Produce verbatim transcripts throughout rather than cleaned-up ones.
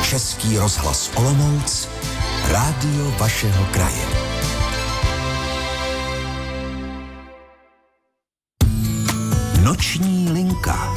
Český rozhlas Olomouc, rádio vašeho kraje. Noční linka.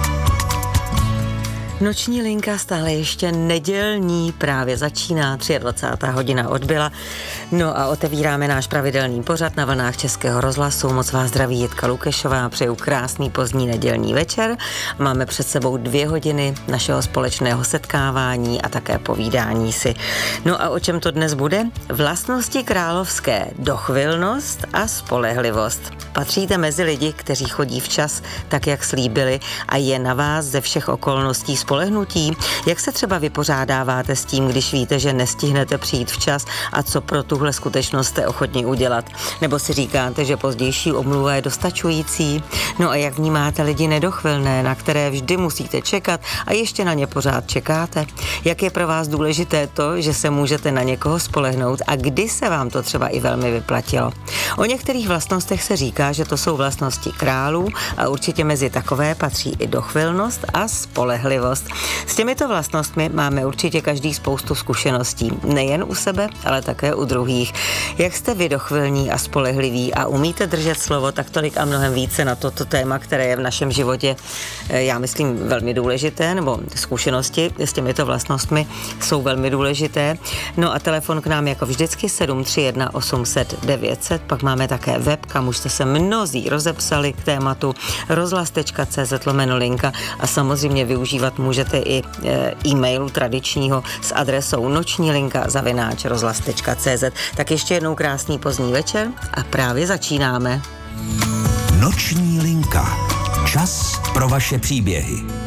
Noční linka stále ještě nedělní, právě začíná, dvacátá třetí hodina odbyla. No a otevíráme náš pravidelný pořad na vlnách Českého rozhlasu. Moc vás zdraví Jitka Lukešová, přeju krásný pozdní nedělní večer. Máme před sebou dvě hodiny našeho společného setkávání a také povídání si. No a o čem to dnes bude? Vlastnosti královské, dochvilnost a spolehlivost. Patříte mezi lidi, kteří chodí včas, tak jak slíbili, a je na vás ze všech okolností spolehnutí? Jak se třeba vypořádáváte s tím, když víte, že nestihnete přijít včas a co pro tuhle skutečnost jste ochotni udělat? Nebo si říkáte, že pozdější omluva je dostačující? No a jak vnímáte lidi nedochvilné, na které vždy musíte čekat a ještě na ně pořád čekáte? Jak je pro vás důležité to, že se můžete na někoho spolehnout a kdy se vám to třeba i velmi vyplatilo? O některých vlastnostech se říká, že to jsou vlastnosti králů a určitě mezi takové patří i dochvilnost a spolehlivost. S těmito vlastnostmi máme určitě každý spoustu zkušeností, nejen u sebe, ale také u druhých. Jak jste vy dochvilní a spolehliví a umíte držet slovo, tak tolik a mnohem více na toto téma, které je v našem životě, já myslím, velmi důležité, nebo zkušenosti s těmito vlastnostmi jsou velmi důležité. No a telefon k nám jako vždycky sedm tři jedna osm set devět set, pak máme také web, kam už jste se mnozí rozepsali k tématu rozhlas tečka cé zet lomeno linka a samozřejmě využívat můžete i e-mailu tradičního s adresou noční linka zavináč rozhlas tečka cé zet. Tak ještě jednou krásný pozdní večer a právě začínáme. Noční linka. Čas pro vaše příběhy.